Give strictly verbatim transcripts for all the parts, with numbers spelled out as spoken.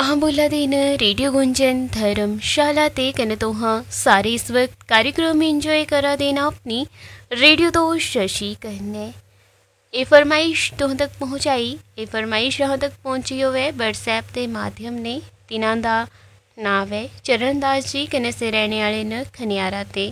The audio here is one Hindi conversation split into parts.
अहाँ बोला दिन रेडियो गुंजन धर्मशाला ते कने तो हाँ सारे इस वक्त कार्यक्रम में इंजॉय करा देना अपनी रेडियो दोस्त शशि कहने ये फरमाइश तुम तक पहुँचाई ये फरमाइश यहाँ तक पहुँची होवे व्हाट्सएप के माध्यम ने तिन्हां दा नाम है चरणदास जी कने से रहने वाले न खनियारा ते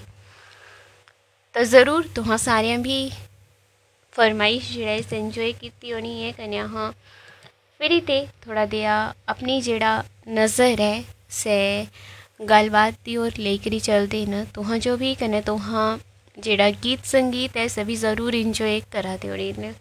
तो ज़रूर तुहां सारियां भी फरमाइश जेड़ा इस इंजॉय की होनी है कने हाँ फिर ते थोड़ा दिया अपनी जेड़ा नज़र है से गलबात की ओर लेकर चलते न तुहां जो भी कने तुहां जेड़ा गीत संगीत है सभी ज़रूर इंजॉय करा दे न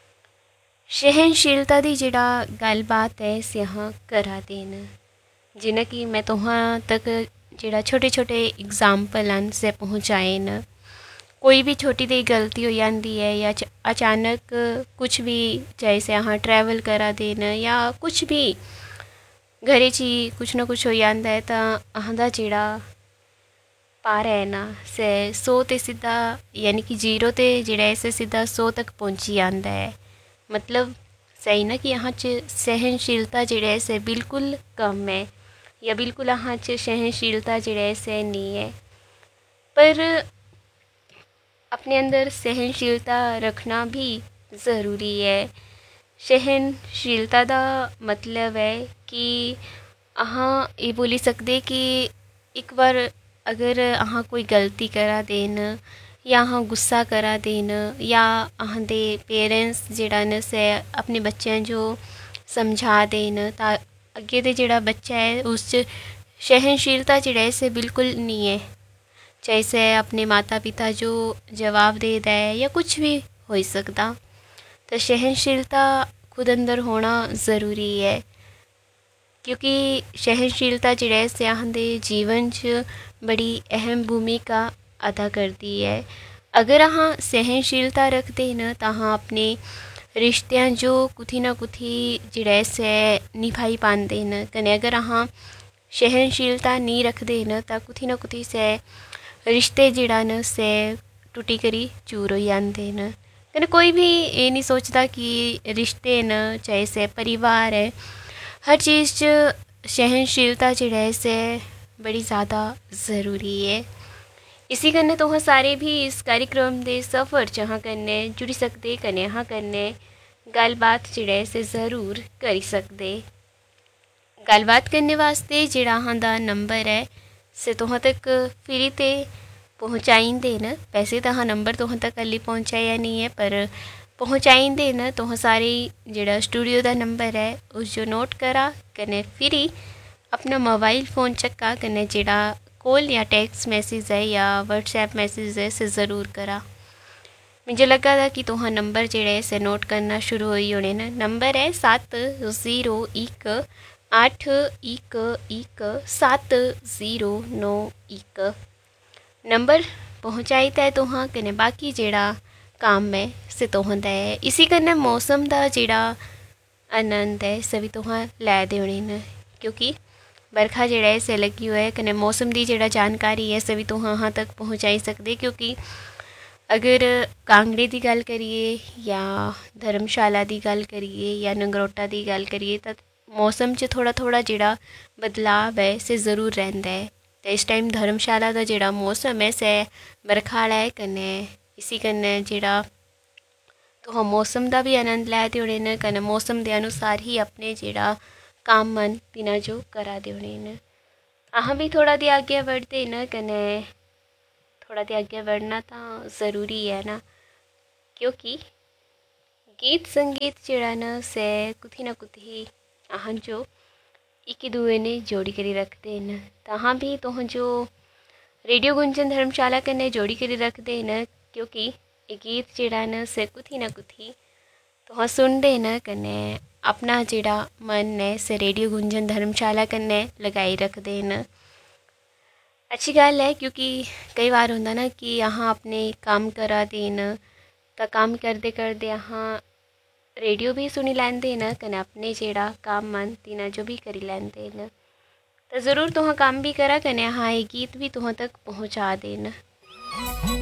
सहनशीलता दी जेड़ा गलबात है से हाँ करा देन जिन्हें कि मैं तुहां तक जेड़ा छोटे छोटे एग्जाम्पल अन से पहुँचाए न कोई भी छोटी दी गलती हो जाती है या अचानक कुछ भी जैसे हाँ ट्रैवल करा देना या कुछ भी घरे ची कुछ ना कुछ हो जाता है तो अहदा जेड़ा पार है ना से सौ ते सीधा यानी कि जीरो ते जेड़ा ऐसे सीधा सौ तक पहुंची जाता है मतलब सही ना कि यहाँ च सहनशीलता जेड़ा ऐसे बिल्कुल कम है या बिल्कुल यहाँ च सहनशीलता जेड़ा ऐसे नहीं है पर अपने अंदर सहनशीलता रखना भी ज़रूरी है। सहनशीलता का मतलब है कि अहाँ ये बोली सकते कि एक बार अगर अहाँ कोई गलती करा देन या अहाँ गुस्सा करा देन या अहाँ दे पेरेंट्स जेड़ा न से अपने बच्चों जो समझा देन ता अगे दे जेड़ा बच्चा है उस सहनशीलता जेड़ा से बिल्कुल नहीं है जैसे अपने माता पिता जो जवाब दे दे या कुछ भी हो सकता तो सहनशीलता खुद अंदर होना ज़रूरी है क्योंकि सहनशीलता जेड़ा से आंदे जीवन च बड़ी अहम भूमिका अदा करती है। अगर हाँ सहनशीलता रखते न तो हाँ अपने रिश्तियाँ जो कुथी ना कुथी जेड़ा से निभाई पाते न कने अगर हाँ सहनशीलता नहीं रखते न तो कुथी ना कुथी से रिश्ते जेड़ा न से टूटी करी चूर हो जाते न कने कोई भी ये नहीं सोचता कि रिश्ते न चाहे से परिवार है हर चीज़ सहनशीलता जेड़ा से बड़ी ज़्यादा ज़रूरी है। इसी करने तो हाँ सारे भी इस कार्यक्रम दे सफ़र जहाँ करने जुड़ी सकते कने हाँ करने गलबात जेड़ा से ज़रूर करी सकते गलबात करने वास्ते जेड़ा हाँ दा नंबर है से तुहां तक फिर ते पहुँचाइंदे न वैसे तो हाँ नंबर तुहां तक कल पहुँचाया नहीं है पर पहुँचाइंदे न तुहां सारे जेड़ा स्टूडियो का नंबर है उस जो नोट करा कने फिर अपना मोबाइल फ़ोन चक्का कने जेड़ा कॉल या टेक्स्ट मैसेज है या व्हाट्सएप मैसेज है से ज़रूर करा मुझे लगा था कि तुहां नंबर जेड़ा से नोट करना शुरू हुई होने न नंबर है सात ज़ीरो एक आठ एक एक सात ज़ीरो नौ एक नंबर पहुँचाईता है तुहां कने बाकी जेड़ा काम है से तुहां दा है। इसी कन्नै मौसम का जेड़ा आनंद है सभी तुहां लै दे होने न क्योंकि बरखा जेड़ा है से लगी हुआ है कने मौसम की जेड़ा जानकारी है सभी तुहां हाँ तक पहुँचाई सकते क्योंकि अगर कांगड़े की गल करिए या धर्मशाला की गल करिए या नगरोटा की गल करिए तो मौसम च थोड़ा थोड़ा जेड़ा बदलाव है से ज़रूर रहिंदा है तो इस टाइम धर्मशाला का जेड़ा मौसम है से बरखा वाला है कने इसी कन्नै जेड़ा तो मौसम का भी आनंद लैदे होने न कने मौसम के अनुसार ही अपने जेड़ा काम मन तिना जो करा दे होने न अहाँ भी थोड़ा दे आगे बढ़ते न कने थोड़ा दे आगे बढ़ना तो ज़रूरी है ना क्योंकि गीत संगीत जेड़ा न से कुथी ना कुथी अहाँ जो एक दूए ने जोड़ी करी रखते न तहाँ भी तुह जो रेडियो गुंजन धर्मशाला कन्नै जोड़ी करी रखते न क्योंकि ये गीत जेड़ा न से कुथी ना कुथी तुह सुनते न कन्नै अपना जेड़ा मन है से रेडियो गुंजन धर्मशाला कन्नै लगाई रखते न अच्छी गल है क्योंकि कई बार होंदा ना कि यहाँ अपने काम करा देन तो काम करते करते यहाँ रेडियो भी सुनी लैंदे न कने अपने जेड़ा काम मन तिना जो भी करी लैंदे न तो ज़रूर तुहां काम भी करा कने हाँ ये गीत भी तुहां तक पहुँचा देन।